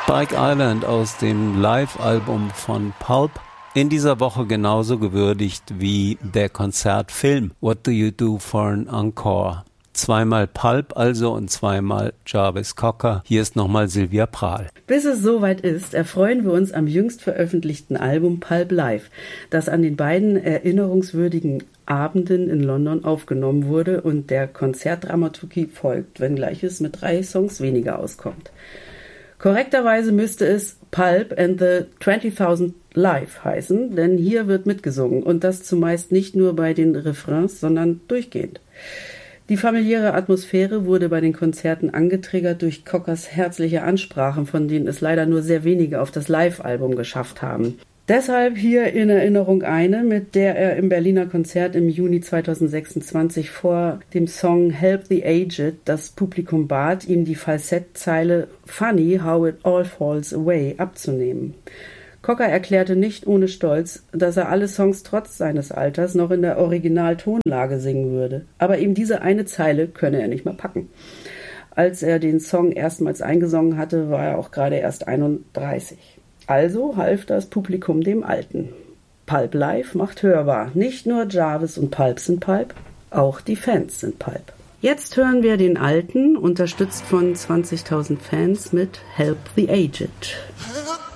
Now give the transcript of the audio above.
Spike Island aus dem Live-Album von Pulp. In dieser Woche genauso gewürdigt wie der Konzertfilm What Do You Do for an Encore? Zweimal Pulp also und zweimal Jarvis Cocker. Hier ist nochmal Sylvia Prahl. Bis es soweit ist, erfreuen wir uns am jüngst veröffentlichten Album Pulp Live, das an den beiden erinnerungswürdigen Abenden in London aufgenommen wurde und der Konzertdramaturgie folgt, wenngleich es mit 3 Songs weniger auskommt. Korrekterweise müsste es Pulp and the 20,000 Live heißen, denn hier wird mitgesungen und das zumeist nicht nur bei den Refrains, sondern durchgehend. Die familiäre Atmosphäre wurde bei den Konzerten angetriggert durch Cockers herzliche Ansprachen, von denen es leider nur sehr wenige auf das Live-Album geschafft haben. Deshalb hier in Erinnerung eine, mit der er im Berliner Konzert im Juni 2026 vor dem Song Help the Aged das Publikum bat, ihm die Falsettzeile Funny how it all falls away abzunehmen. Cocker erklärte nicht ohne Stolz, dass er alle Songs trotz seines Alters noch in der Originaltonlage singen würde. Aber ihm diese eine Zeile könne er nicht mehr packen. Als er den Song erstmals eingesungen hatte, war er auch gerade erst 31. Also half das Publikum dem Alten. Pulp Live macht hörbar. Nicht nur Jarvis und Pulp sind Pulp, auch die Fans sind Pulp. Jetzt hören wir den Alten, unterstützt von 20.000 Fans mit Help the Aged.